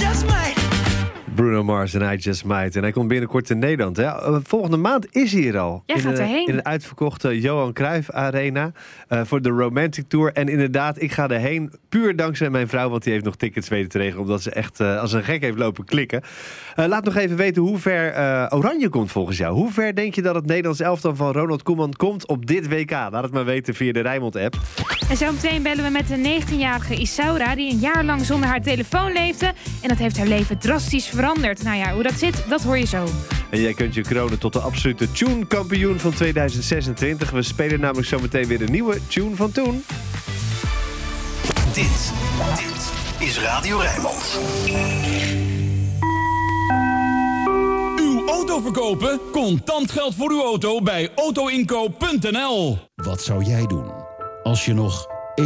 just might. Bruno Mars en I Just Might. En hij komt binnenkort in Nederland. Hè? Volgende maand is hij hier al. Jij gaat erheen. In een uitverkochte Johan Cruijff Arena. Voor de Romantic Tour. En inderdaad, ik ga erheen puur dankzij mijn vrouw. Want die heeft nog tickets weten te regelen. Omdat ze echt als een gek heeft lopen klikken. Laat nog even weten hoe ver Oranje komt volgens jou. Hoe ver denk je dat het Nederlands elftal van Ronald Koeman komt op dit WK? Laat het maar weten via de Rijnmond-app. En zo meteen bellen we met de 19-jarige Isaura... die een jaar lang zonder haar telefoon leefde. En dat heeft haar leven drastisch veranderd. Nou ja, hoe dat zit, dat hoor je zo. En jij kunt je kronen tot de absolute Tune-kampioen van 2026. We spelen namelijk zo meteen weer de nieuwe Tune van toen. Dit is Radio Rijnmond. Uw auto verkopen? Contant geld voor uw auto bij autoinkoop.nl. Wat zou jij doen als je nog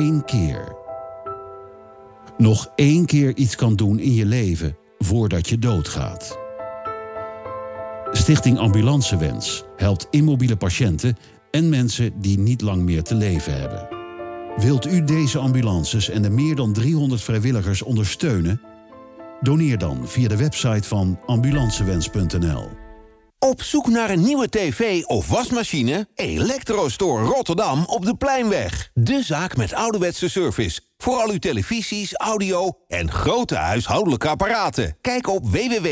één keer iets kan doen in je leven voordat je doodgaat? Stichting Ambulancewens helpt immobiele patiënten en mensen die niet lang meer te leven hebben. Wilt u deze ambulances en de meer dan 300 vrijwilligers ondersteunen? Doneer dan via de website van ambulancewens.nl. Op zoek naar een nieuwe tv of wasmachine? Electrostore Rotterdam op de Pleinweg. De zaak met ouderwetse service. Voor al uw televisies, audio en grote huishoudelijke apparaten. Kijk op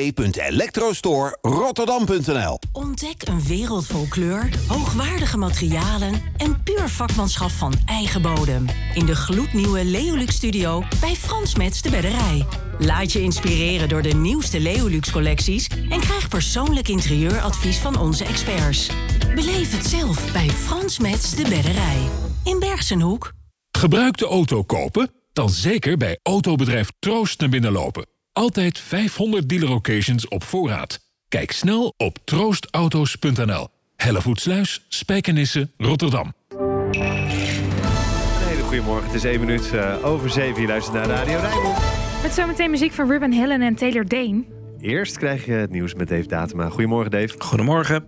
www.electrostorerotterdam.nl. Ontdek een wereld vol kleur, hoogwaardige materialen en puur vakmanschap van eigen bodem. In de gloednieuwe Leolux Studio bij Frans Metz de Bedderij. Laat je inspireren door de nieuwste Leolux collecties en krijg persoonlijk interieuradvies van onze experts. Beleef het zelf bij Frans Metz de Bedderij. In Bergsenhoek. Gebruikte auto kopen? Dan zeker bij autobedrijf Troost naar binnen lopen. Altijd 500 dealer occasions op voorraad. Kijk snel op troostauto's.nl. Hellevoetsluis, Spijkenisse, Rotterdam. Een hele goedemorgen. Het is 1 minuut over 7. Je luistert naar Radio Rijnmond. Met zometeen muziek van Ruben Hillen en Taylor Dane. Eerst krijg je het nieuws met Dave Datema. Goedemorgen, Dave. Goedemorgen.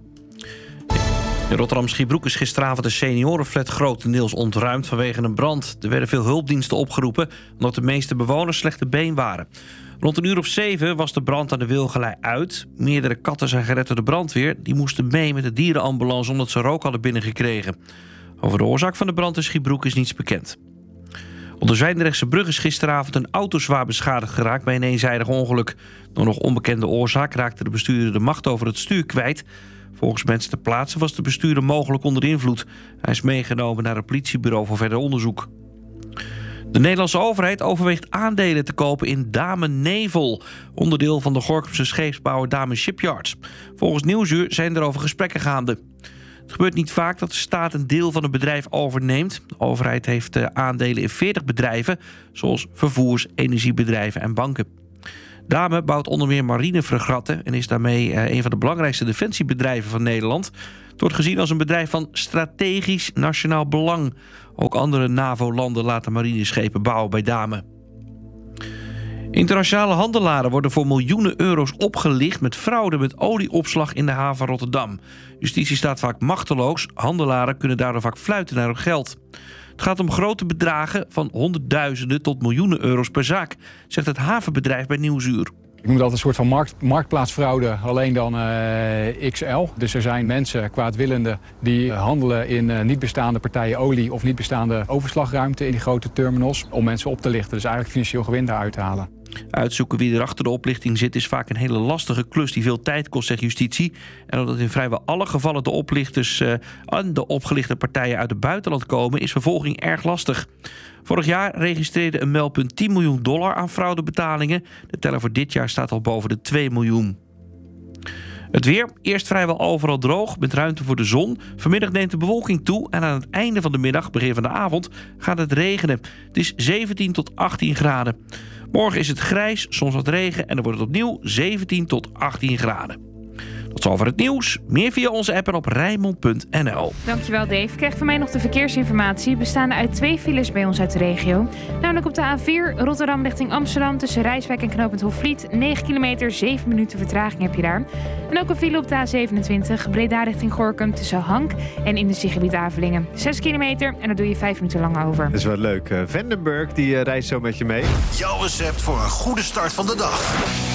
In Rotterdam-Schiebroek is gisteravond een seniorenflat grotendeels ontruimd vanwege een brand. Er werden veel hulpdiensten opgeroepen omdat de meeste bewoners slechte been waren. Rond 7:00 was de brand aan de Wilgelei uit. Meerdere katten zijn gered door de brandweer. Die moesten mee met de dierenambulance omdat ze rook hadden binnengekregen. Over de oorzaak van de brand in Schiebroek is niets bekend. Op de Zwijndrechtse brug is gisteravond een auto zwaar beschadigd geraakt bij een eenzijdig ongeluk. Door nog onbekende oorzaak raakte de bestuurder de macht over het stuur kwijt. Volgens mensen ter plaatse was de bestuurder mogelijk onder invloed. Hij is meegenomen naar het politiebureau voor verder onderzoek. De Nederlandse overheid overweegt aandelen te kopen in Damen Nevel, onderdeel van de Gorinchense scheepsbouwer Damen Shipyards. Volgens Nieuwsuur zijn er over gesprekken gaande. Het gebeurt niet vaak dat de staat een deel van een bedrijf overneemt. De overheid heeft aandelen in 40 bedrijven, zoals vervoers, energiebedrijven en banken. Damen bouwt onder meer marinefregatten en is daarmee een van de belangrijkste defensiebedrijven van Nederland. Het wordt gezien als een bedrijf van strategisch nationaal belang. Ook andere NAVO-landen laten marineschepen bouwen bij Damen. Internationale handelaren worden voor miljoenen euro's opgelicht met fraude met olieopslag in de haven van Rotterdam. Justitie staat vaak machteloos. Handelaren kunnen daardoor vaak fluiten naar hun geld. Het gaat om grote bedragen van honderdduizenden tot miljoenen euro's per zaak, zegt het havenbedrijf bij Nieuwsuur. Ik noem dat een soort van marktplaatsfraude, alleen dan XL. Dus er zijn mensen, kwaadwillenden, die handelen in niet bestaande partijen olie of niet bestaande overslagruimte in die grote terminals om mensen op te lichten. Dus eigenlijk financieel gewin daaruit te halen. Uitzoeken wie er achter de oplichting zit is vaak een hele lastige klus die veel tijd kost, zegt justitie. En omdat in vrijwel alle gevallen de oplichters en de opgelichte partijen uit het buitenland komen, is vervolging erg lastig. Vorig jaar registreerde een meldpunt $10 miljoen aan fraudebetalingen. De teller voor dit jaar staat al boven de 2 miljoen. Het weer, eerst vrijwel overal droog, met ruimte voor de zon. Vanmiddag neemt de bewolking toe en aan het einde van de middag, begin van de avond, gaat het regenen. Het is 17 tot 18 graden. Morgen is het grijs, soms wat regen en dan wordt het opnieuw 17 tot 18 graden. Tot zover het nieuws. Meer via onze app en op Rijnmond.nl. Dankjewel Dave. Ik krijg van mij nog de verkeersinformatie. Bestaande uit 2 files bij ons uit de regio. Namelijk op de A4 Rotterdam richting Amsterdam tussen Rijswijk en knooppunt Hofvliet. 9 kilometer, 7 minuten vertraging heb je daar. En ook een file op de A27 Breda richting Gorinchem tussen Hank en industriegebied Avelingen. 6 kilometer en daar doe je 5 minuten lang over. Dat is wel leuk. Vandenberg die reist zo met je mee. Jouw recept voor een goede start van de dag.